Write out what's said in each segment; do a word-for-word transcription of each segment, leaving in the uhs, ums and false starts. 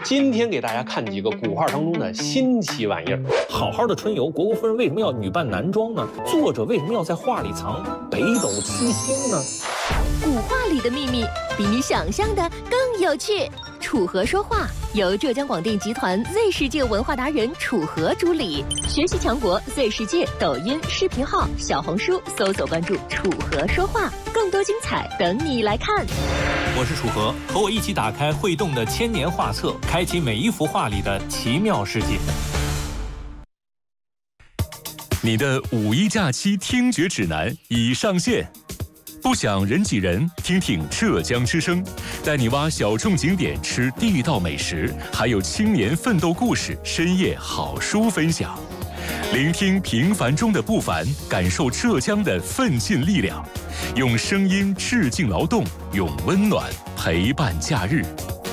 今天给大家看几个古画当中的新奇玩意儿。 好好的春游，虢国夫人为什么要女扮男装呢？作者为什么要在画里藏北斗七星呢？ 古画里的秘密比你想象的更有趣。楚河说话由浙江广电集团 Z 世界文化达人楚河主理，学习强国 Z 世界抖音视频号、小红书搜索关注楚河说话，更多精彩等你来看。 我是楚河，和我一起打开会动的千年画册，开启每一幅画里的奇妙世界。 你的五一假期听觉指南已上线。不想人挤人，听听浙江之声，带你挖小众景点，吃地道美食，还有青年奋斗故事、深夜好书分享。聆听平凡中的不凡，感受浙江的奋进力量，用声音致敬劳动，用温暖陪伴假日。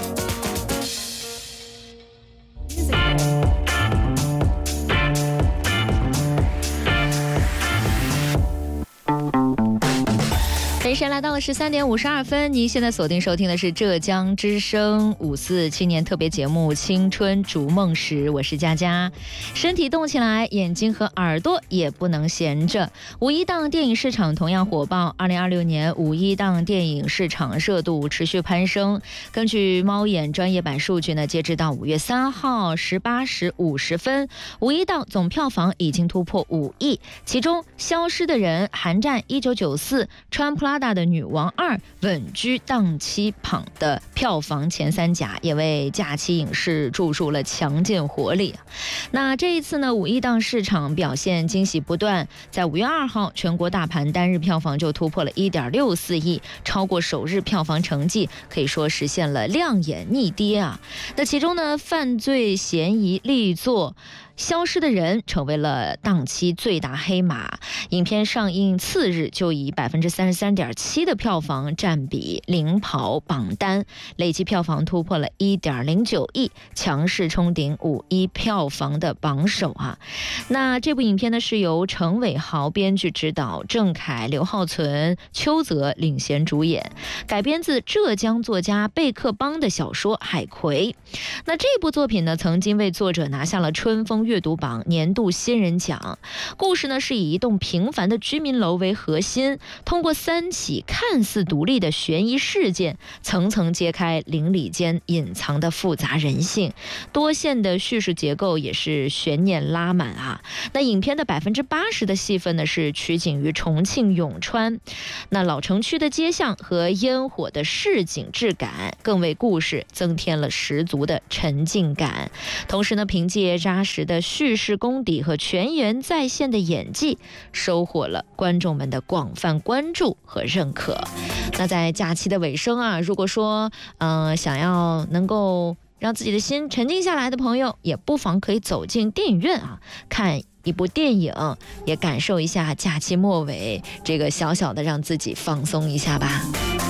时间来到了十三点五十二分，您现在锁定收听的是浙江之声五四青年特别节目《青春逐梦时》，我是佳佳。身体动起来，眼睛和耳朵也不能闲着。五一档电影市场同样火爆，二零二六年五一档电影市场热度持续攀升。根据猫眼专业版数据呢，截止到五月三号十八时五十分，五一档总票房已经突破五亿，其中《消失的人》、《寒战一九九四》、《穿普拉达的女王二》稳居档期榜的票房前三甲，也为假期影视注入了强劲活力。那这一次呢，五一档市场表现惊喜不断，在五月二号，全国大盘单日票房就突破了一点六四亿，超过首日票房成绩，可以说实现了亮眼逆跌啊。那其中呢，犯罪嫌疑力作消失的人成为了档期最大黑马，影片上映次日就以百分之三十三点七的票房占比领跑榜单，累计票房突破了一点零九亿，强势冲顶五一票房的榜首啊。那这部影片呢是由程伟豪编剧指导，郑恺、刘浩存、邱泽领衔主演，改编自浙江作家贝克邦的小说《海葵》。那这部作品呢，曾经为作者拿下了春风阅读榜年度新人奖。故事呢是以一栋平凡的居民楼为核心，通过三起看似独立的悬疑事件，层层揭开邻里间隐藏的复杂人性。多线的叙事结构也是悬念拉满啊。那影片的百分之八十的戏份呢是取景于重庆永川，那老城区的街巷和烟火的市井质感，更为故事增添了十足的沉浸感。同时呢，凭借扎实的叙事功底和全员在线的演技，收获了观众们的广泛关注和认可。那在假期的尾声啊，如果说呃想要能够让自己的心沉静下来的朋友，也不妨可以走进电影院啊，看一部电影，也感受一下假期末尾这个小小的让自己放松一下吧。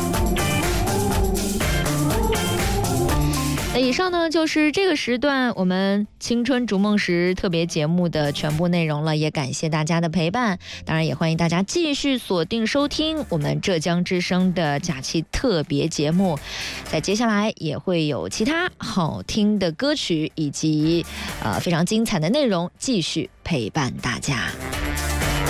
那以上呢就是这个时段我们青春逐梦时特别节目的全部内容了，也感谢大家的陪伴，当然也欢迎大家继续锁定收听我们浙江之声的假期特别节目，在接下来也会有其他好听的歌曲以及呃非常精彩的内容继续陪伴大家。